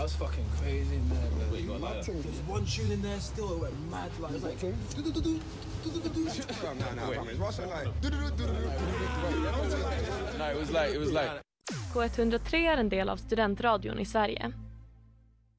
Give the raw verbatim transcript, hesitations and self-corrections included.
was fucking crazy, man. Wait, you got like there's one tune in there still, it went mad. Like, it was like... No, it was like, it was like... K ett hundra tre är en del av studentradion i Sverige.